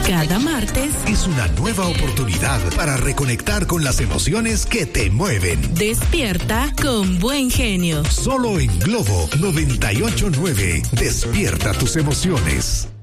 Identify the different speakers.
Speaker 1: Cada martes
Speaker 2: es una nueva oportunidad para reconectar con las emociones que te mueven.
Speaker 1: despierta con buen genio.
Speaker 2: Solo en Globo 98.9. Despierta tus emociones.